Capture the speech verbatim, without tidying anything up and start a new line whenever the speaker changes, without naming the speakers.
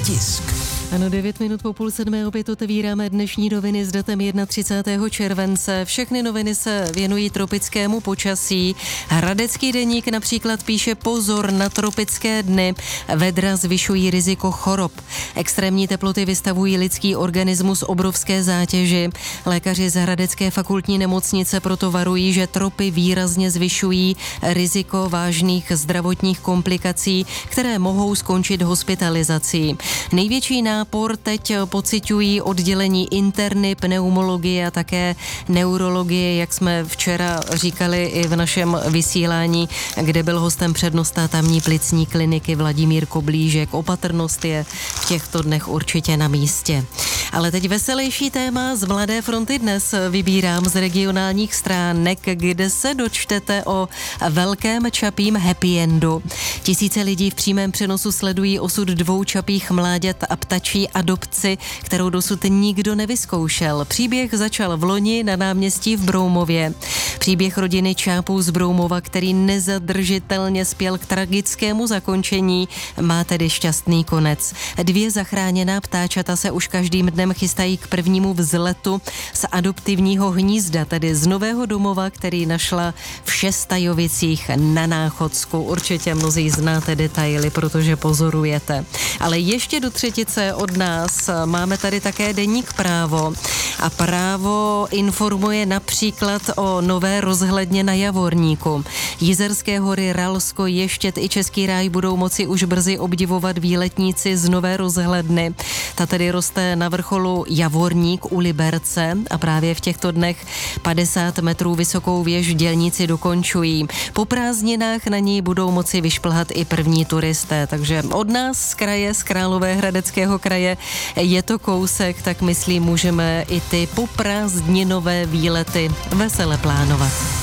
tisk.
Ano, devět minut po půl sedmé opět otevíráme dnešní noviny s datem třicátého prvního července. Všechny noviny se věnují tropickému počasí. Hradecký deník například píše pozor na tropické dny. Vedra zvyšují riziko chorob. Extrémní teploty vystavují lidský organismus obrovské zátěži. Lékaři z Hradecké fakultní nemocnice proto varují, že tropy výrazně zvyšují riziko vážných zdravotních komplikací, které mohou skončit hospitalizací. Největší nápor teď pociťují oddělení interny, pneumologie a také neurologie, jak jsme včera říkali i v našem vysílání, kde byl hostem přednosta tamní plicní kliniky Vladimír Koblížek. Opatrnost je v těchto dnech určitě na místě. Ale teď veselější téma z Mladé fronty dnes vybírám z regionálních stránek, kde se dočtete o velkém čapím happy endu. Tisíce lidí v přímém přenosu sledují osud dvou čapích mláďat a ptačí adopci, kterou dosud nikdo nevyzkoušel. Příběh začal v loni na náměstí v Broumově. Příběh rodiny Čápů z Broumova, který nezadržitelně spěl k tragickému zakončení, má tedy šťastný konec. Dvě zachráněná ptáčata se už každým dnem chystají k prvnímu vzletu z adoptivního hnízda, tedy z nového domova, který našla v Šestajovicích na Náchodsku. Určitě mnozí znáte detaily, protože pozorujete. Ale ještě do třetice od nás máme tady také deník Právo. A Právo informuje například o nové rozhledně na Javorníku. Jizerské hory, Ralsko, Ještěd i Český ráj budou moci už brzy obdivovat výletníci z nové rozhledny. Ta tedy roste na vrcholu Javorník u Liberce a právě v těchto dnech padesát metrů vysokou věž dělníci dokončují. Po prázdninách na ní budou moci vyšplhat i první turisté, takže od nás z kraje, z Královéhradeckého kraje je to kousek, tak myslím, můžeme i ty poprázdninové výlety vesele plánovat.